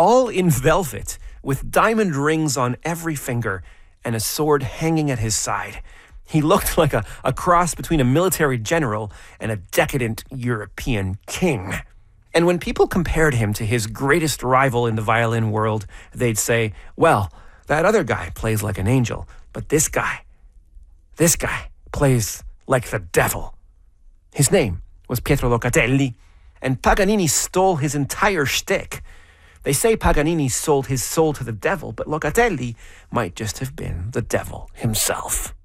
all in velvet, with diamond rings on every finger and a sword hanging at his side. He looked like a cross between a military general and a decadent European king. And when people compared him to his greatest rival in the violin world, they'd say, well, that other guy plays like an angel, but this guy plays like the devil. His name was Pietro Locatelli, and Paganini stole his entire shtick. They say Paganini sold his soul to the devil, but Locatelli might just have been the devil himself.